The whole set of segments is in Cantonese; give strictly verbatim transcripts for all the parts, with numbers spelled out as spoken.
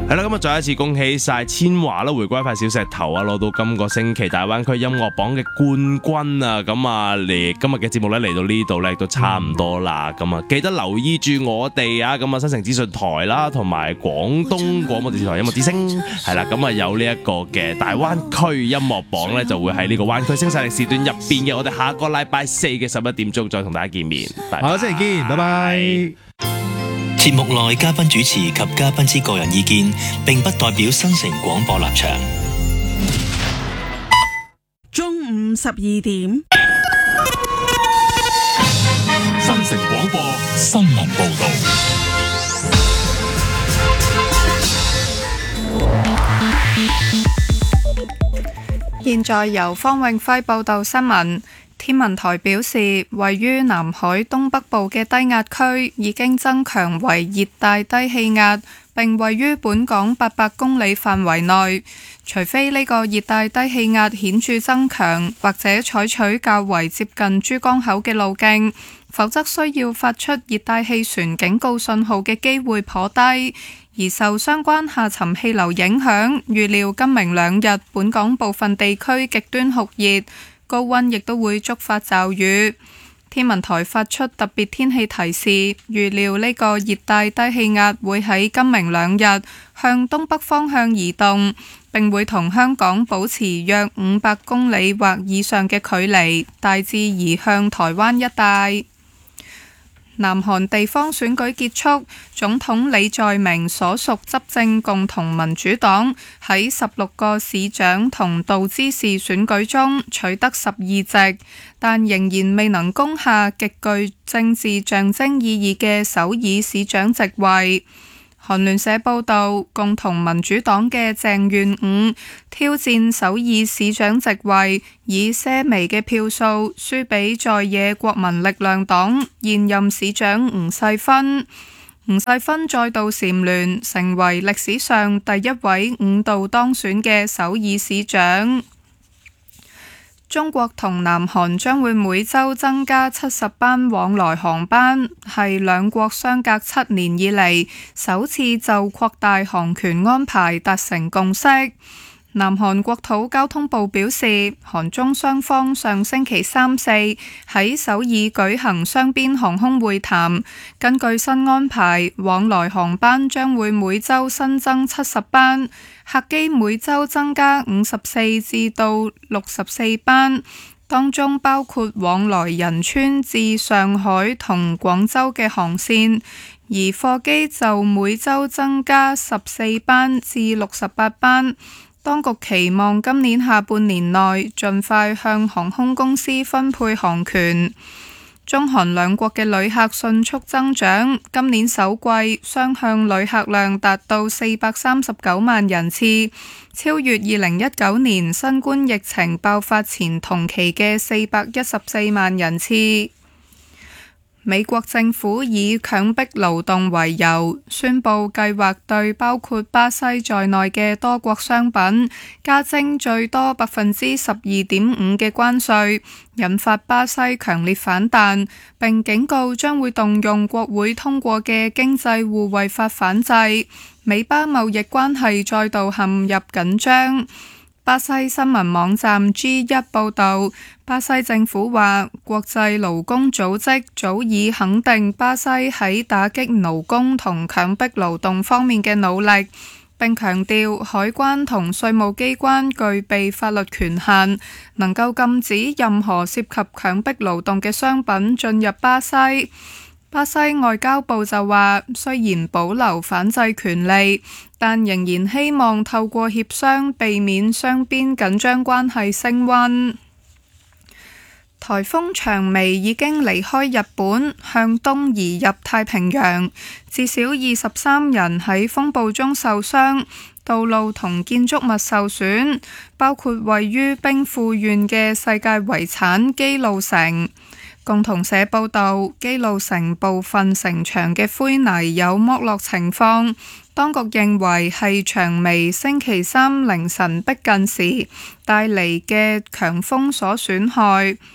係啦，咁啊再一次恭喜晒千華啦，回歸快小石頭啊，攞到今個星期大灣區音樂榜嘅冠軍啊！咁啊嚟今日嘅節目咧嚟到呢度咧都差唔多啦，咁啊記得留意住我哋啊，咁啊新城資訊台啦，同埋廣東廣播電視台音樂之聲係啦，咁啊有呢一個嘅大灣區音樂榜咧就會喺呢個灣區聲勢力時段入邊嘅，我哋下個禮拜四嘅十一點鐘再同大家見面，拜拜， 下個星期見，拜拜。 節目內嘉賓主持及嘉賓之個人意見並不代表新城廣播立場。 中午十二點， 新城廣播新聞報道。 現在由方永輝報道新聞。天文台表示，位於南海東北部嘅低壓區已經增強為熱帶低氣壓，並位於本港八百公里範圍內。除非呢個熱帶低氣壓顯著增強，或者採取較為接近珠江口嘅路徑，否則需要發出熱帶氣旋警告信號嘅機會頗低。而受相關下沉氣流影響，預料今明兩日本港部分地區極端酷熱，高溫亦都會觸發驟雨。天文台發出特別天氣提示，預料呢個熱帶低氣壓會喺今明兩日向東北方向移動，並會同香港保持約五百公里或以上嘅距離，大致移向台灣一帶。南韓地方選舉結束，總統李在明所屬執政共同民主黨喺十六個市長同道知事選舉中取得十二席，但仍然未能攻下極具政治象徵意義嘅首爾市長席位。韓聯社報道，共同民主黨嘅鄭元午挑戰首爾市長席位，以些微嘅票數輸俾在野國民力量黨現任市長吳世勳。吳世勳再度蟬聯，成為歷史上第一位五度當選嘅首爾市長。中國同南韓將會每週增加七十班往來航班，係兩國相隔七年以嚟首次就擴大航權安排達成共識。南韓國土交通部表示，韓中雙方上星期三四喺首爾舉行雙邊航空會談，根據新安排，往來航班將會每週新增七十班，客機每週增加五十四至到六十四班，當中包括往來仁川至上海同廣州嘅航線，而貨機就每週增加十四班至六十八班。當局期望今年下半年內盡快向航空公司分配航權。中韓兩國嘅旅客迅速增長，今年首季雙向旅客量達到四百三十九萬人次，超越二零一九年新冠疫情爆發前同期嘅四百一十四萬人次。美國政府以強迫勞動為由，宣布計劃對包括巴西在內嘅多國商品加徵最多百分之十二點五嘅關稅，引發巴西強烈反彈，並警告將會動用國會通過嘅經濟互惠法反制，美巴貿易關係再度陷入緊張。巴西新聞網站 G 一 報導，巴西政府話，國際勞工組織早已肯定巴西喺打擊勞工同強迫勞動方面嘅努力，並強調海關同稅務機關具備法律權限，能夠禁止任何涉及強迫勞動嘅商品進入巴西。巴西外交部就話，雖然保留反制權利，但仍然希望透過協商避免雙邊緊張關係升溫。颱風長眉已經離開日本，向東移入太平洋，至少二十三人喺風暴中受傷，道路同建築物受損，包括位於兵庫縣嘅世界遺產姬路城。共同社報導，姬路城部分城牆嘅灰泥有剝落情況，當局認為係長眉星期三凌晨逼近時帶嚟嘅強風所損害。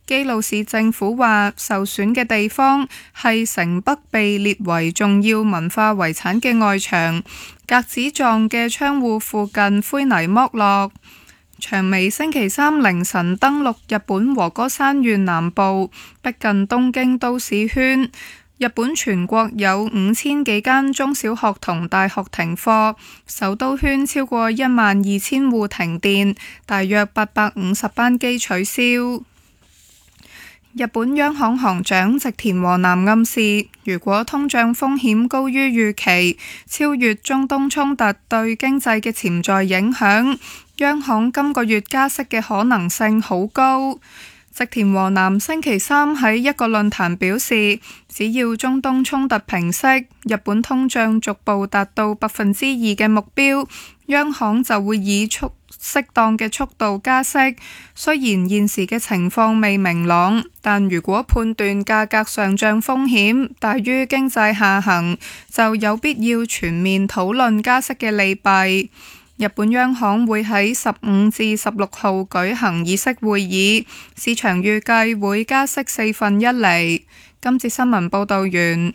基魯市政府話，受損嘅地方係城北被列為重要文化遺產嘅外牆，格子狀嘅窗戶附近灰泥剝落。長尾星期三凌晨登陸日本和歌山縣南部，逼近東京都市圈。日本全國有五千幾間中小學同大學停課，首都圈超過一萬二千戶停電，大約八百五十班機取消。日本央行行長植田和男暗示，如果通脹風險高於預期，超越中東衝突對經濟嘅潛在影響，央行今個月加息嘅可能性好高。植田和男星期三喺一個論壇表示，只要中東衝突平息，日本通脹逐步達到百分之二嘅目標，央行就會以速適當嘅速度加息。雖然現時嘅情況未明朗，但如果判斷價格上漲風險大於經濟下行，就有必要全面討論加息嘅利弊。日本央行會喺十五至十六號舉行議息會議，市場預計會加息四分一厘。今節新聞報道完。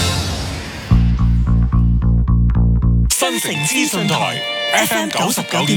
新城資訊台 F M 九十九點